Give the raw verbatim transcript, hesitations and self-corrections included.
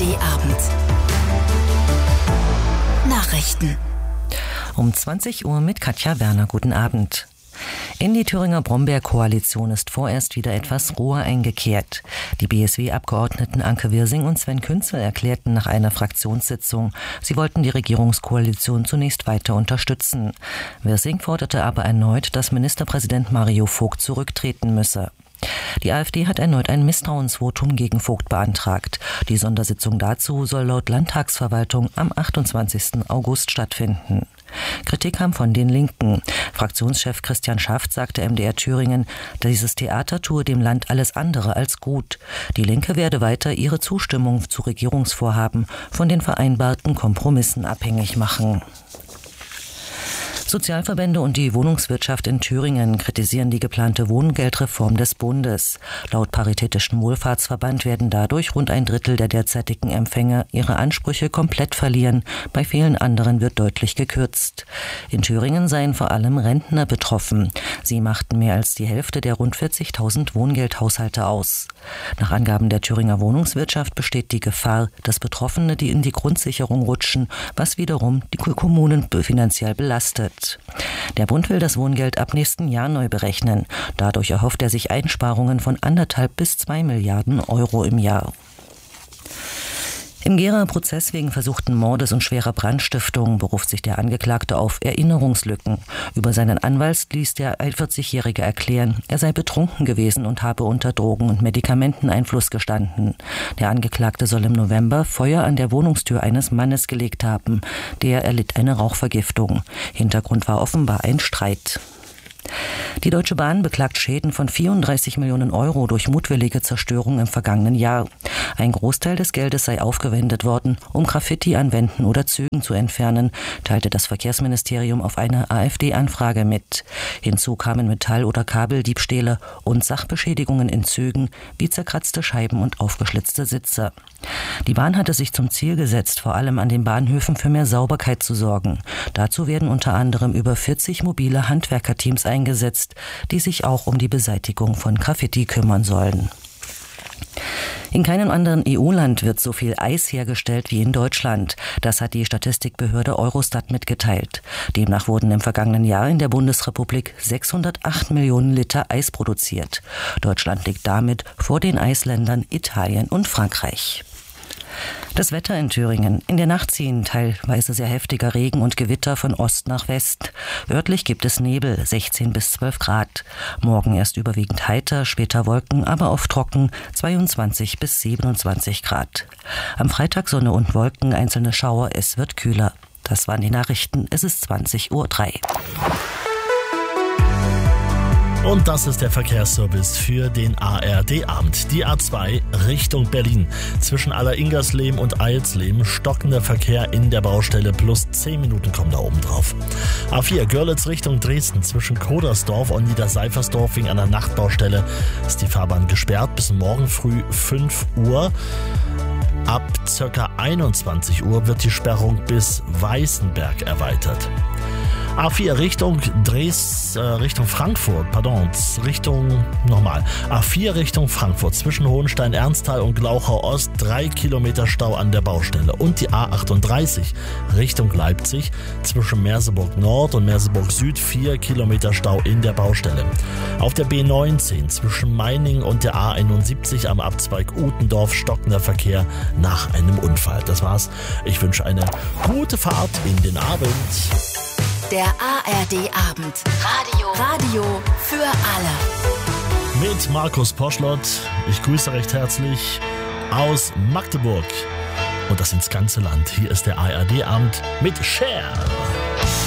D-Abend. Nachrichten. Um zwanzig Uhr mit Katja Werner. Guten Abend. In die Thüringer Brombeer-Koalition ist vorerst wieder etwas Ruhe eingekehrt. Die B S W-Abgeordneten Anke Wirsing und Sven Künzel erklärten nach einer Fraktionssitzung, sie wollten die Regierungskoalition zunächst weiter unterstützen. Wirsing forderte aber erneut, dass Ministerpräsident Mario Vogt zurücktreten müsse. Die AfD hat erneut ein Misstrauensvotum gegen Vogt beantragt. Die Sondersitzung dazu soll laut Landtagsverwaltung am achtundzwanzigsten August stattfinden. Kritik kam von den Linken. Fraktionschef Christian Schaft sagte M D R Thüringen, dieses Theater tue dem Land alles andere als gut. Die Linke werde weiter ihre Zustimmung zu Regierungsvorhaben von den vereinbarten Kompromissen abhängig machen. Sozialverbände und die Wohnungswirtschaft in Thüringen kritisieren die geplante Wohngeldreform des Bundes. Laut Paritätischen Wohlfahrtsverband werden dadurch rund ein Drittel der derzeitigen Empfänger ihre Ansprüche komplett verlieren. Bei vielen anderen wird deutlich gekürzt. In Thüringen seien vor allem Rentner betroffen. Sie machten mehr als die Hälfte der rund vierzigtausend Wohngeldhaushalte aus. Nach Angaben der Thüringer Wohnungswirtschaft besteht die Gefahr, dass Betroffene, die in die Grundsicherung rutschen, was wiederum die Kommunen finanziell belastet. Der Bund will das Wohngeld ab nächsten Jahr neu berechnen. Dadurch erhofft er sich Einsparungen von anderthalb bis zwei Milliarden Euro im Jahr. Im Geraer Prozess wegen versuchten Mordes und schwerer Brandstiftung beruft sich der Angeklagte auf Erinnerungslücken. Über seinen Anwalt ließ der vierzigjährige erklären, er sei betrunken gewesen und habe unter Drogen- und Medikamenteneinfluss gestanden. Der Angeklagte soll im November Feuer an der Wohnungstür eines Mannes gelegt haben. Der erlitt eine Rauchvergiftung. Hintergrund war offenbar ein Streit. Die Deutsche Bahn beklagt Schäden von vierunddreißig Millionen Euro durch mutwillige Zerstörung im vergangenen Jahr. Ein Großteil des Geldes sei aufgewendet worden, um Graffiti an Wänden oder Zügen zu entfernen, teilte das Verkehrsministerium auf eine AfD-Anfrage mit. Hinzu kamen Metall- oder Kabeldiebstähle und Sachbeschädigungen in Zügen, wie zerkratzte Scheiben und aufgeschlitzte Sitze. Die Bahn hatte sich zum Ziel gesetzt, vor allem an den Bahnhöfen für mehr Sauberkeit zu sorgen. Dazu werden unter anderem über vierzig mobile Handwerkerteams eingesetzt, die sich auch um die Beseitigung von Graffiti kümmern sollen. In keinem anderen E U-Land wird so viel Eis hergestellt wie in Deutschland. Das hat die Statistikbehörde Eurostat mitgeteilt. Demnach wurden im vergangenen Jahr in der Bundesrepublik sechshundertacht Millionen Liter Eis produziert. Deutschland liegt damit vor den Eisländern Italien und Frankreich. Das Wetter in Thüringen. In der Nacht ziehen teilweise sehr heftiger Regen und Gewitter von Ost nach West. Örtlich gibt es Nebel, sechzehn bis zwölf Grad. Morgen erst überwiegend heiter, später Wolken, aber oft trocken, zweiundzwanzig bis siebenundzwanzig Grad. Am Freitag Sonne und Wolken, einzelne Schauer, es wird kühler. Das waren die Nachrichten, es ist zwanzig Uhr drei. Und das ist der Verkehrsservice für den A R D-Abend. Die A zwei Richtung Berlin. Zwischen Aller-Ingersleben und Eilsleben stockender Verkehr in der Baustelle, plus zehn Minuten kommen da oben drauf. A vier Görlitz Richtung Dresden. Zwischen Kodersdorf und Niederseifersdorf wegen einer Nachtbaustelle ist die Fahrbahn gesperrt bis morgen früh fünf Uhr. Ab ca. einundzwanzig Uhr wird die Sperrung bis Weißenberg erweitert. A vier Richtung Dres, äh, Richtung Frankfurt, pardon, Richtung, nochmal, A vier Richtung Frankfurt, zwischen Hohenstein, Ernsthal und Glauchau Ost, drei Kilometer Stau an der Baustelle. Und die A achtunddreißig Richtung Leipzig, zwischen Merseburg Nord und Merseburg Süd, vier Kilometer Stau in der Baustelle. Auf der B neunzehn zwischen Meiningen und der A einundsiebzig am Abzweig Utendorf stockender Verkehr nach einem Unfall. Das war's. Ich wünsche eine gute Fahrt in den Abend. Der A R D-Abend. Radio. Radio für alle. Mit Markus Poschlott. Ich grüße recht herzlich aus Magdeburg. Und das ins ganze Land. Hier ist der A R D-Abend mit Cher.